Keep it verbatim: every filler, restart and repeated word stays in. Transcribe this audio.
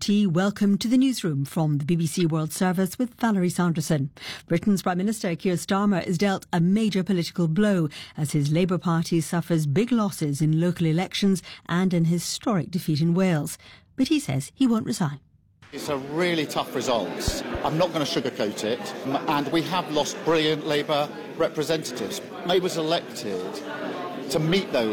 tea. Welcome to the newsroom from the B B C World Service with Valerie Sanderson. Britain's Prime Minister Keir Starmer is dealt a major political blow as his Labour Party suffers big losses in local elections and an historic defeat in Wales. But he says he won't resign. It's a really tough result. I'm not going to sugarcoat it. And we have lost brilliant Labour representatives. Labour was elected to meet those